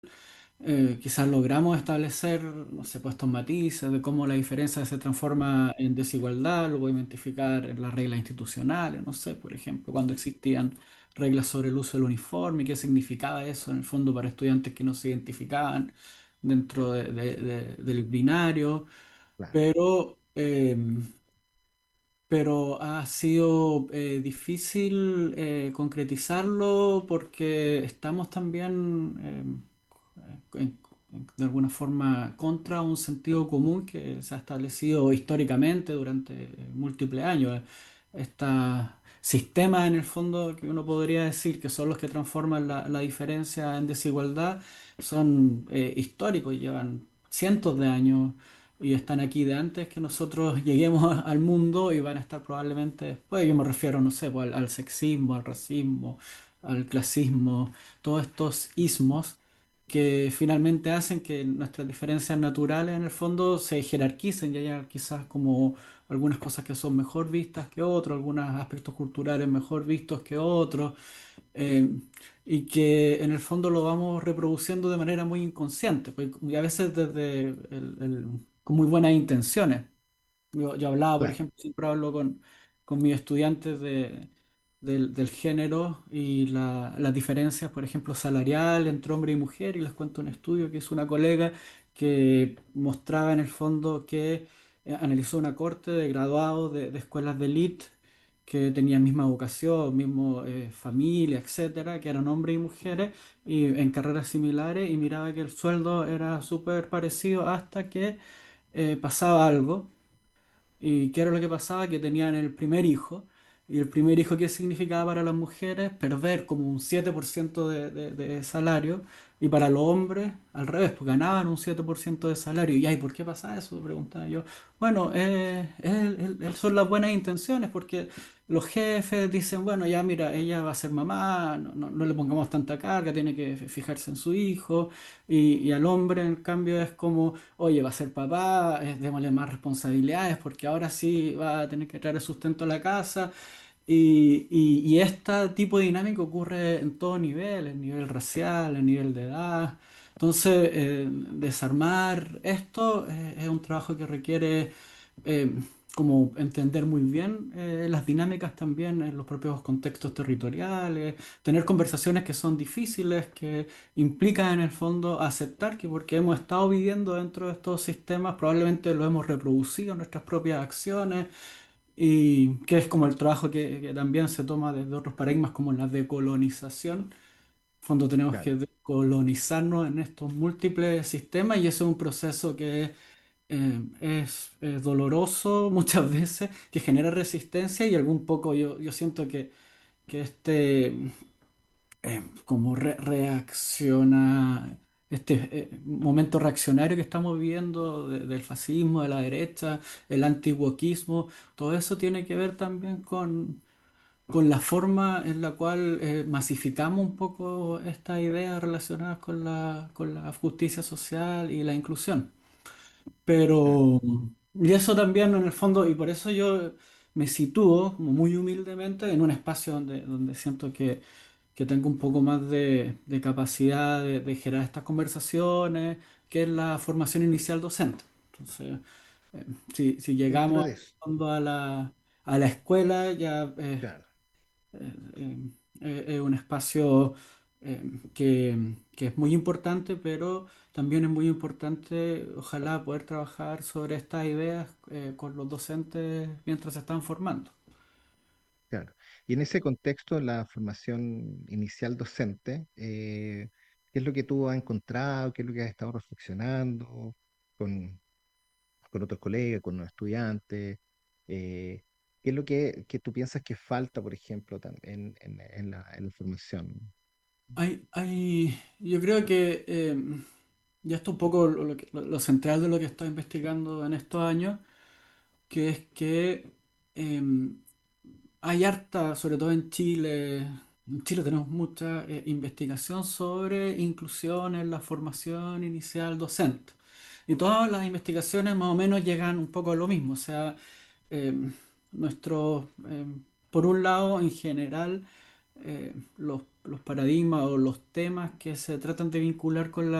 quizás logramos establecer, no sé, pues estos matices de cómo la diferencia se transforma en desigualdad, lo voy a identificar en las reglas institucionales, no sé, por ejemplo, cuando existían reglas sobre el uso del uniforme, qué significaba eso en el fondo para estudiantes que no se identificaban dentro del binario, Claro, pero... pero ha sido difícil concretizarlo porque estamos también de alguna forma contra un sentido común que se ha establecido históricamente durante múltiples años. Estos sistemas en el fondo que uno podría decir que son los que transforman la diferencia en desigualdad son históricos, llevan cientos de años y están aquí de antes que nosotros lleguemos al mundo y van a estar probablemente después. Yo me refiero, no sé, pues, al sexismo, al racismo, al clasismo, todos estos ismos que finalmente hacen que nuestras diferencias naturales en el fondo se jerarquicen y haya quizás como algunas cosas que son mejor vistas que otros, algunos aspectos culturales mejor vistos que otros, eh, y que en el fondo lo vamos reproduciendo de manera muy inconsciente, pues, y a veces desde con muy buenas intenciones. Yo hablaba, por claro. ejemplo, siempre hablo con mis estudiantes del género y las diferencias, por ejemplo, salarial entre hombre y mujer, y les cuento un estudio que hizo una colega que mostraba en el fondo que analizó una corte de graduados de escuelas de élite que tenían misma educación, mismo familia, etcétera, que eran hombres y mujeres y en carreras similares, y miraba que el sueldo era súper parecido hasta que pasaba algo. ¿Y qué era lo que pasaba? Que tenían el primer hijo. ¿Y el primer hijo qué significaba para las mujeres? Perder como un 7% de salario. Y para los hombres, al revés, pues ganaban un 7% de salario. ¿Y ay, por qué pasa eso? Preguntaba yo. Bueno, son las buenas intenciones, porque los jefes dicen, bueno, ya mira, ella va a ser mamá, no le pongamos tanta carga, tiene que fijarse en su hijo. Y al hombre, en cambio, es como oye, va a ser papá, démosle más responsabilidades porque ahora sí va a tener que traer el sustento a la casa. Y este tipo de dinámica ocurre en todo nivel, el nivel racial, el nivel de edad. Entonces, desarmar esto es un trabajo que requiere eh, como entender muy bien las dinámicas también en los propios contextos territoriales, tener conversaciones que son difíciles, que implican en el fondo aceptar que porque hemos estado viviendo dentro de estos sistemas, probablemente lo hemos reproducido en nuestras propias acciones y que es como el trabajo que también se toma desde otros paradigmas como la decolonización. En el fondo tenemos Claro. que decolonizarnos en estos múltiples sistemas y ese es un proceso que es doloroso muchas veces, que genera resistencia y algún poco yo siento que este como reacciona este momento reaccionario que estamos viviendo del fascismo, de la derecha, el antiguoquismo, todo eso tiene que ver también con la forma en la cual masificamos un poco estas ideas relacionadas con la justicia social y la inclusión. Claro. Pero, y eso también en el fondo, y por eso yo me sitúo como muy humildemente en un espacio donde siento que tengo un poco más de capacidad de generar estas conversaciones, que es la formación inicial docente. Entonces, si Dentro llegamos de en el eso, fondo a la escuela, ya claro. eh, es un espacio que es muy importante, pero también es muy importante, ojalá, poder trabajar sobre estas ideas con los docentes mientras se están formando. Claro. Y en ese contexto, la formación inicial docente, ¿qué es lo que tú has encontrado? ¿Qué es lo que has estado reflexionando con, con otros colegas, con los estudiantes? Eh, ¿Qué es lo que tú piensas que falta, por ejemplo, en la formación? Yo creo que ya está un poco lo central de lo que estoy investigando en estos años, que es que hay harta, sobre todo en Chile tenemos mucha investigación sobre inclusión en la formación inicial docente. Y todas las investigaciones más o menos llegan un poco a lo mismo. O sea, eh, nuestro, por un lado, en general, los paradigmas o los temas que se tratan de vincular con